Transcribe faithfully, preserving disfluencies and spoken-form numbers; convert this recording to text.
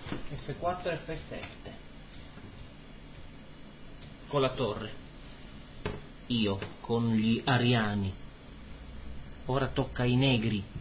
F quattro, F sette. Con la torre. Io, con gli ariani. Ora tocca ai negri.